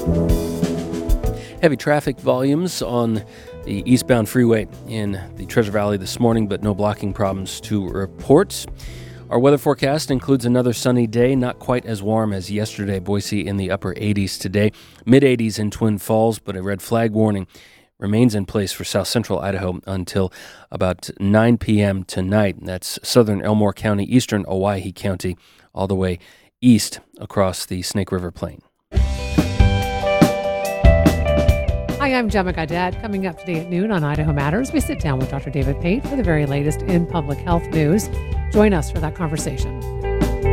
Heavy traffic volumes on the eastbound freeway in the Treasure Valley this morning, but no blocking problems to report. Our weather forecast includes another sunny day, not quite as warm as yesterday. Boise in the upper 80s today, mid-80s in Twin Falls, but a red flag warning remains in place for south central Idaho until about 9 p.m. tonight. That's southern Elmore County, eastern Owyhee County, all the way east across the Snake River Plain. Hi, I'm Gemma Gaudette. Coming up today at noon on Idaho Matters, we sit down with Dr. David Pate for the very latest in public health news. Join us for that conversation.